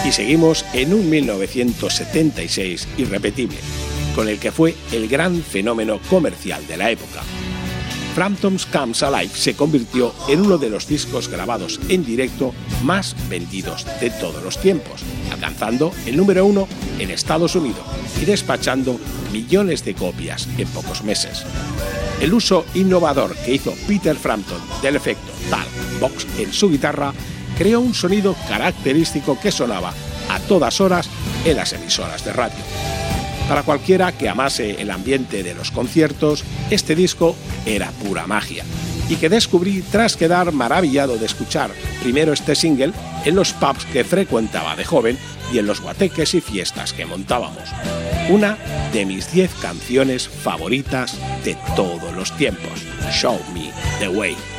Y seguimos en un 1976 irrepetible, con el que fue el gran fenómeno comercial de la época. Frampton's Comes Alive se convirtió en uno de los discos grabados en directo más vendidos de todos los tiempos, alcanzando el número 1 en Estados Unidos y despachando millones de copias en pocos meses. El uso innovador que hizo Peter Frampton del efecto Talk Box en su guitarra creó un sonido característico que sonaba a todas horas en las emisoras de radio. Para cualquiera que amase el ambiente de los conciertos, este disco era pura magia, y que descubrí tras quedar maravillado de escuchar primero este single en los pubs que frecuentaba de joven y en los guateques y fiestas que montábamos. Una de mis 10 canciones favoritas de todos los tiempos, Show Me the Way.